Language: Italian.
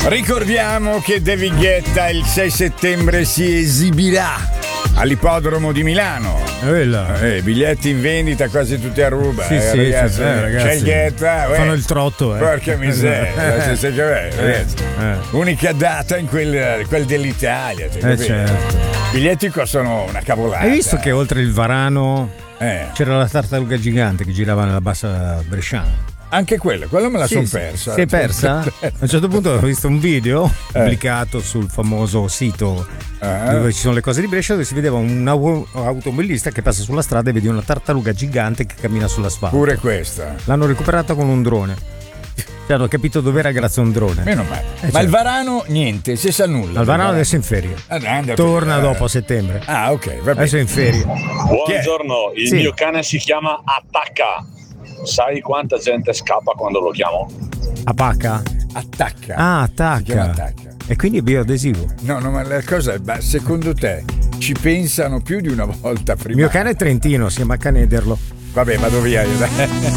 Ricordiamo che David Guetta il 6 settembre si esibirà all'Ippodromo di Milano. Biglietti in vendita quasi tutti a ruba. Sì, ragazzi. ragazzi. C'è il Guetta. Fanno il trotto. Porca miseria. Ragazzi. Unica data in quel dell'Italia. Certo. Biglietti costano una cavolata. Hai visto che oltre il Varano c'era la tartaruga gigante che girava nella bassa bresciana? Anche quello me la son persa. Si è persa? A un certo punto ho visto un video pubblicato sul famoso sito dove ci sono le cose di Brescia, dove si vedeva un automobilista che passa sulla strada e vede una tartaruga gigante che cammina sull'asfalto. Pure questa. L'hanno recuperata con un drone. Cioè, hanno capito dov'era grazie a un drone. Meno male. Ma il Varano niente, si sa nulla. Il Varano adesso è in ferie. Torna dopo a settembre. Ah, ok, va bene. Adesso è in ferie. Buongiorno, il mio cane si chiama Attacca. Sai quanta gente scappa quando lo chiamo? Attacca? Attacca. Ah, attacca. E quindi è bioadesivo. No, ma la cosa è, secondo te ci pensano più di una volta prima? Il mio cane è trentino, si chiama Canederlo. Vabbè, vado via io.